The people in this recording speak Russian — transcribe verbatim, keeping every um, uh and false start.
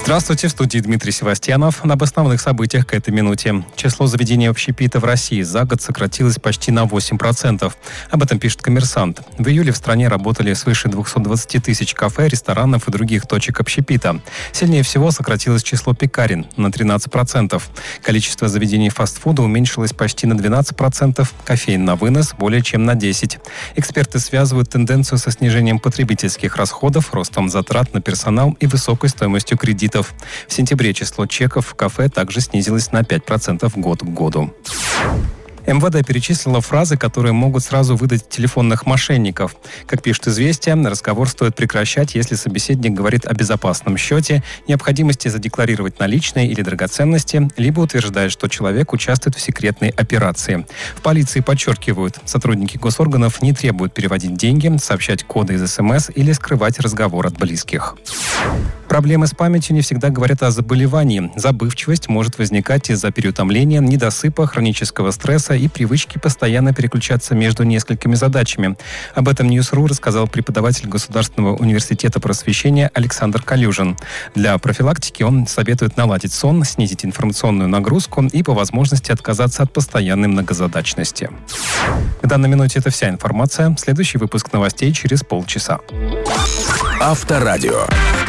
Здравствуйте, в студии Дмитрий Севастьянов. Об основных событиях к этой минуте. Число заведений общепита в России за год сократилось почти на восемь процентов. Об этом пишет «Коммерсант». В июле в стране работали свыше двести двадцать тысяч кафе, ресторанов и других точек общепита. Сильнее всего сократилось число пекарен на тринадцать процентов. Количество заведений фастфуда уменьшилось почти на двенадцать процентов, кофеин на вынос более чем на десять процентов. Эксперты связывают тенденцию со снижением потребительских расходов, ростом затрат на персонал и высокой стоимостью кредитов. В сентябре число чеков в кафе также снизилось на пять процентов год к году. эм вэ дэ перечислила фразы, которые могут сразу выдать телефонных мошенников. Как пишет «Известия», разговор стоит прекращать, если собеседник говорит о безопасном счете, необходимости задекларировать наличные или драгоценности, либо утверждает, что человек участвует в секретной операции. В полиции подчеркивают, сотрудники госорганов не требуют переводить деньги, сообщать коды из эс эм эс или скрывать разговор от близких. Проблемы с памятью не всегда говорят о заболевании. Забывчивость может возникать из-за переутомления, недосыпа, хронического стресса и привычки постоянно переключаться между несколькими задачами. Об этом Ньюс.ру рассказал преподаватель Государственного университета просвещения Александр Калюжин. Для профилактики он советует наладить сон, снизить информационную нагрузку и по возможности отказаться от постоянной многозадачности. В данной минуте это вся информация. Следующий выпуск новостей через полчаса. Авторадио.